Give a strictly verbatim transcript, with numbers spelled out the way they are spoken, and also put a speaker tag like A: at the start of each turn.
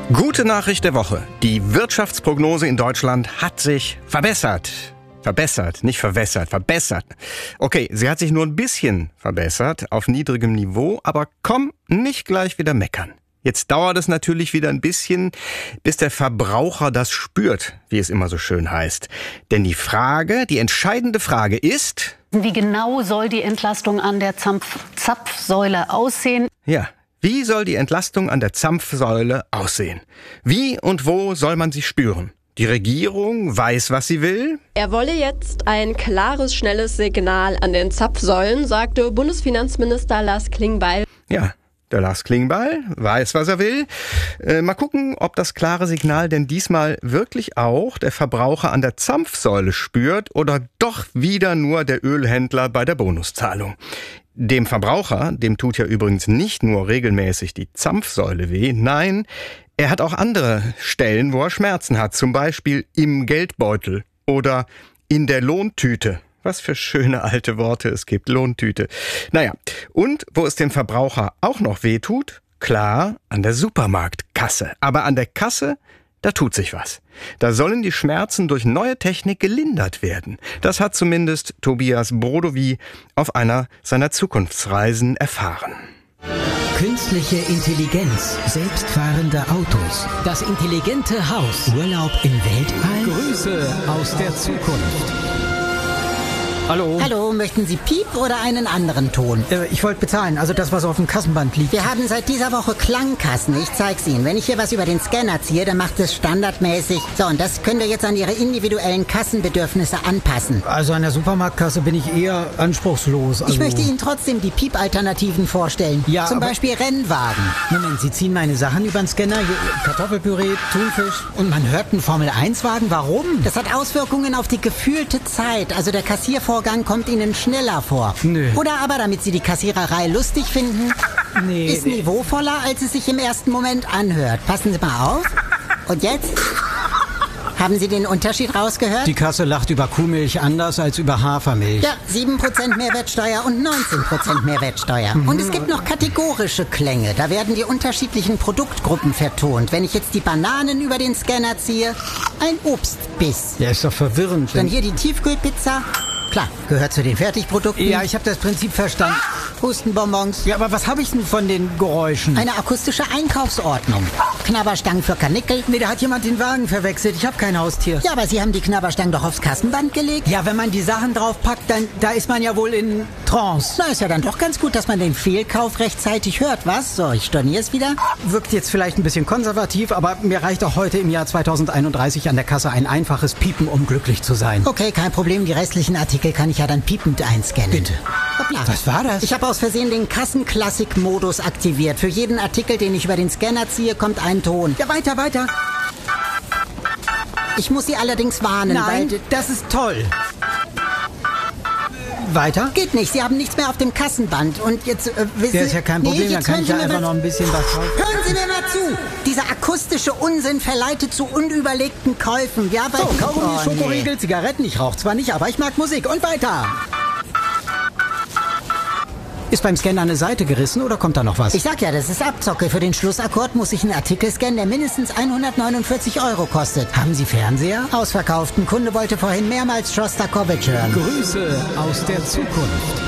A: Gute Nachricht der Woche. Die Wirtschaftsprognose in Deutschland hat sich verbessert. Verbessert, nicht verwässert, verbessert. Okay, sie hat sich nur ein bisschen verbessert, auf niedrigem Niveau, aber komm, nicht gleich wieder meckern. Jetzt dauert es natürlich wieder ein bisschen, bis der Verbraucher das spürt, wie es immer so schön heißt. Denn die Frage, die entscheidende Frage ist...
B: Wie genau soll die Entlastung an der Zapf- Zapfsäule aussehen?
A: Ja, wie soll die Entlastung an der Zapfsäule aussehen? Wie und wo soll man sie spüren? Die Regierung weiß, was sie will.
C: Er wolle jetzt ein klares, schnelles Signal an den Zapfsäulen, sagte Bundesfinanzminister Lars Klingbeil.
A: Ja, der Lars Klingbeil weiß, was er will. Äh, mal gucken, ob das klare Signal denn diesmal wirklich auch der Verbraucher an der Zapfsäule spürt oder doch wieder nur der Ölhändler bei der Bonuszahlung. Dem Verbraucher, dem tut ja übrigens nicht nur regelmäßig die Zapfsäule weh, nein, er hat auch andere Stellen, wo er Schmerzen hat, zum Beispiel im Geldbeutel oder in der Lohntüte. Was für schöne alte Worte es gibt, Lohntüte. Naja, und wo es dem Verbraucher auch noch weh tut, klar, an der Supermarktkasse. Aber an der Kasse, da tut sich was. Da sollen die Schmerzen durch neue Technik gelindert werden. Das hat zumindest Tobias Brodowy auf einer seiner Zukunftsreisen erfahren.
D: Künstliche Intelligenz, selbstfahrende Autos, das intelligente Haus, Urlaub im Weltall. Grüße aus der Zukunft.
E: Hallo.
F: Hallo, möchten Sie Piep oder einen anderen Ton?
E: Äh, ich wollte bezahlen, also das, was auf dem Kassenband liegt.
F: Wir haben seit dieser Woche Klangkassen. Ich zeig's Ihnen. Wenn ich hier was über den Scanner ziehe, dann macht es standardmäßig. So, und das könnt ihr jetzt an Ihre individuellen Kassenbedürfnisse anpassen.
E: Also an der Supermarktkasse bin ich eher anspruchslos. Also
F: ich möchte Ihnen trotzdem die Piep-Alternativen vorstellen.
E: Ja,
F: Zum
E: aber-
F: Beispiel Rennwagen.
E: Moment, Sie ziehen meine Sachen über den Scanner, hier, Kartoffelpüree, Thunfisch und man hört einen Formel eins Wagen. Warum?
F: Das hat Auswirkungen auf die gefühlte Zeit. Also der Kassiervorgang kommt Ihnen schneller vor.
E: Nö.
F: Oder aber, damit Sie die Kassiererei lustig finden,
E: Nee,
F: ist
E: nee.
F: niveauvoller, als es sich im ersten Moment anhört. Passen Sie mal auf. Und jetzt? Haben Sie den Unterschied rausgehört?
E: Die Kasse lacht über Kuhmilch anders als über Hafermilch.
F: Ja, sieben Prozent Mehrwertsteuer und neunzehn Prozent Mehrwertsteuer.
E: Mhm.
F: Und es gibt noch kategorische Klänge. Da werden die unterschiedlichen Produktgruppen vertont. Wenn ich jetzt die Bananen über den Scanner ziehe, ein Obstbiss.
E: Ja, ist doch verwirrend.
F: Dann
E: Wenn
F: hier die Tiefkühlpizza. Klar, gehört zu den Fertigprodukten.
E: ja, ich habe das Prinzip verstanden.
F: Hustenbonbons.
E: Ja, aber was habe ich denn von den Geräuschen?
F: Eine akustische Einkaufsordnung. Knabberstangen für Karnickel.
E: Nee, da hat jemand den Wagen verwechselt. Ich habe kein Haustier.
F: Ja, aber Sie haben die Knabberstangen doch aufs Kassenband gelegt.
E: Ja, wenn man die Sachen draufpackt, dann da ist man ja wohl in Trance.
F: Na, ist ja dann doch ganz gut, dass man den Fehlkauf rechtzeitig hört, was? So, ich storniere es wieder.
E: Wirkt jetzt vielleicht ein bisschen konservativ, aber mir reicht auch heute im Jahr zweitausendeinunddreißig an der Kasse ein einfaches Piepen, um glücklich zu sein.
F: Okay, kein Problem. Die restlichen Artikel kann ich ja dann piepend einscannen.
E: Bitte.
F: Hoppla.
E: Was war das?
F: Ich habe aus Versehen den Kassenklassik-Modus aktiviert. Für jeden Artikel, den ich über den Scanner ziehe, kommt ein Ton.
E: Ja, weiter, weiter.
F: Ich muss Sie allerdings warnen,
E: Nein,
F: weil...
E: das ist toll. Weiter?
F: Geht nicht, Sie haben nichts mehr auf dem Kassenband. Und jetzt, äh, wissen
E: Ja, ist ja kein
F: Nee,
E: Problem, dann
F: jetzt
E: kann
F: hören
E: ich
F: Sie
E: ja
F: mir
E: einfach
F: mal-
E: noch ein bisschen was kaufen.
F: Hören Sie mir mal zu! Dieser akustische Unsinn verleitet zu unüberlegten Käufen. Ja, weil...
E: So, Kaugummi,
F: Oh,
E: Schokoriegel,
F: nee.
E: Zigaretten. Ich rauche zwar nicht, aber ich mag Musik. Und weiter. Ist beim Scanner eine Seite gerissen oder kommt da noch was?
F: Ich sag ja, das ist Abzocke. Für den Schlussakkord muss ich einen Artikel scannen, der mindestens hundertneunundvierzig Euro kostet.
E: Haben Sie Fernseher?
F: Ausverkauft. Ein Kunde wollte vorhin mehrmals Shostakovich hören.
D: Grüße aus der Zukunft.